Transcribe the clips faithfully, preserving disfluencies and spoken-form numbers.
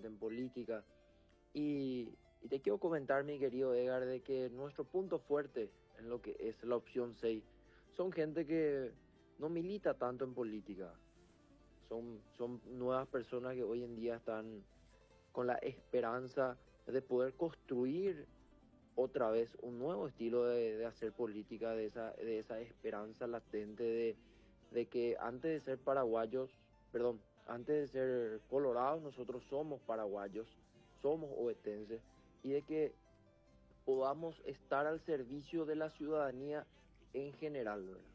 gente en política. Y, y te quiero comentar, mi querido Edgar, de que nuestro punto fuerte en lo que es la opción seis son gente que no milita tanto en política. Son, son nuevas personas que hoy en día están con la esperanza de poder construir otra vez un nuevo estilo de, de hacer política, de esa, de esa esperanza latente de, de que antes de ser paraguayos, perdón, antes de ser colorados, nosotros somos paraguayos, somos ovetenses, y de que podamos estar al servicio de la ciudadanía en general, ¿verdad?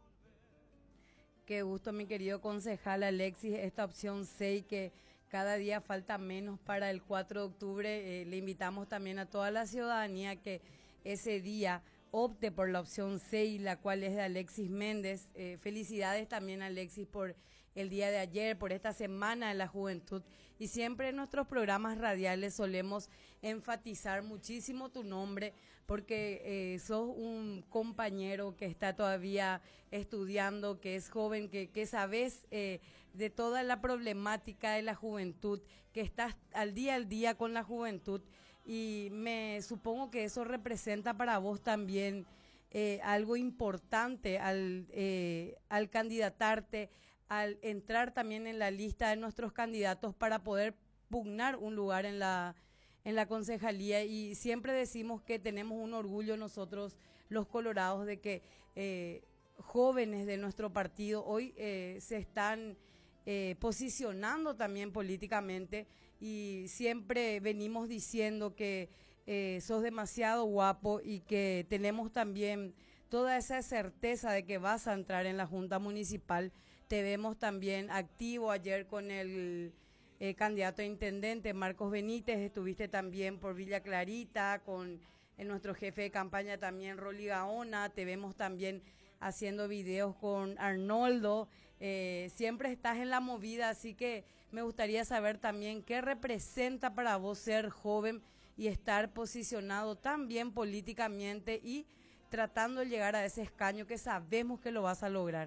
Qué gusto, mi querido concejal Alexis, esta opción seis que cada día falta menos para el cuatro de octubre. Eh, le invitamos también a toda la ciudadanía que ese día opte por la opción seis, la cual es de Alexis Méndez. Eh, felicidades también, Alexis, por el día de ayer, por esta Semana de la Juventud. Y siempre en nuestros programas radiales solemos enfatizar muchísimo tu nombre, porque eh, sos un compañero que está todavía estudiando, que es joven, que, que sabes eh, de toda la problemática de la juventud, que estás al día al día con la juventud. Y me supongo que eso representa para vos también eh, algo importante al, eh, al candidatarte, al entrar también en la lista de nuestros candidatos para poder pugnar un lugar en la, en la concejalía. Y siempre decimos que tenemos un orgullo nosotros, los colorados, de que eh, jóvenes de nuestro partido hoy eh, se están Eh, posicionando también políticamente, y siempre venimos diciendo que eh, sos demasiado guapo y que tenemos también toda esa certeza de que vas a entrar en la Junta Municipal. Te vemos también activo ayer con el eh, candidato a intendente Marcos Benítez, estuviste también por Villa Clarita con eh, nuestro jefe de campaña también Rolly Gaona, te vemos también haciendo videos con Arnoldo, eh, siempre estás en la movida, así que me gustaría saber también qué representa para vos ser joven y estar posicionado tan bien políticamente y tratando de llegar a ese escaño que sabemos que lo vas a lograr.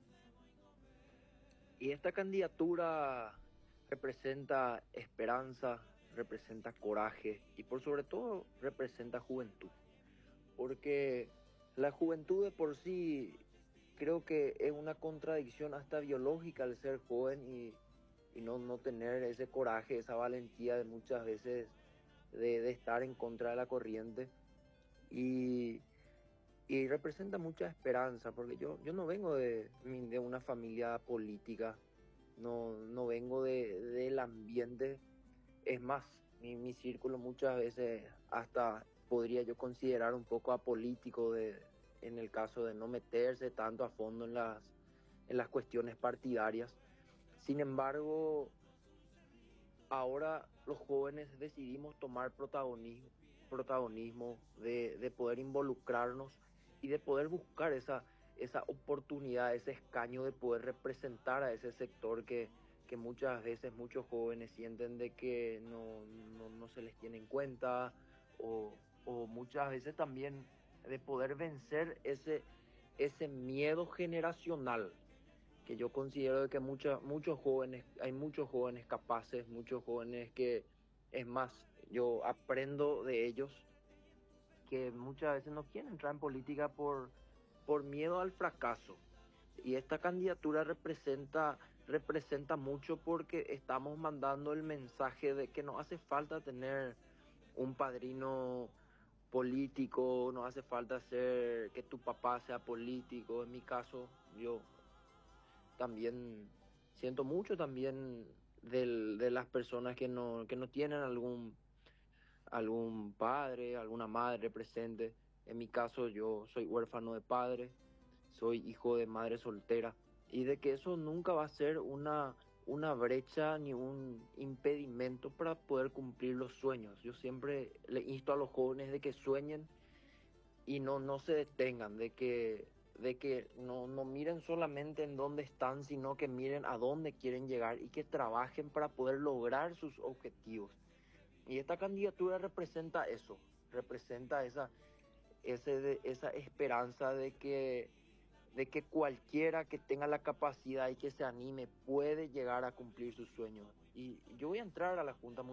Y esta candidatura representa esperanza, representa coraje y por sobre todo representa juventud. Porque la juventud de por sí creo que es una contradicción hasta biológica al ser joven y, y no, no tener ese coraje, esa valentía de muchas veces de, de estar en contra de la corriente. Y, y representa mucha esperanza, porque yo, yo no vengo de, de una familia política, no, no vengo de, del ambiente. Es más, mi, mi círculo muchas veces hasta podría yo considerar un poco apolítico de, en el caso de no meterse tanto a fondo en las, en las cuestiones partidarias. Sin embargo, ahora los jóvenes decidimos tomar protagonismo, protagonismo de, de poder involucrarnos y de poder buscar esa, esa oportunidad, ese escaño de poder representar a ese sector que, que muchas veces muchos jóvenes sienten de que no, no, no se les tiene en cuenta, o, o muchas veces también de poder vencer ese, ese miedo generacional que yo considero que muchos muchos jóvenes, hay muchos jóvenes capaces, muchos jóvenes que, es más, yo aprendo de ellos que muchas veces no quieren entrar en política por, por miedo al fracaso. Y esta candidatura representa, representa mucho porque estamos mandando el mensaje de que no hace falta tener un padrino político, no hace falta ser que tu papá sea político. En mi caso, yo también siento mucho también del, de las personas que no, que no tienen algún, algún padre, alguna madre presente. En mi caso, yo soy huérfano de padre, soy hijo de madre soltera, y de que eso nunca va a ser una, una brecha ni un impedimento para poder cumplir los sueños. Yo siempre le insto a los jóvenes de que sueñen y no, no se detengan, de que, de que no, no miren solamente en dónde están, sino que miren a dónde quieren llegar y que trabajen para poder lograr sus objetivos. Y esta candidatura representa eso, representa esa, ese, de, esa esperanza de que, de que cualquiera que tenga la capacidad y que se anime puede llegar a cumplir sus sueños. Y yo voy a entrar a la Junta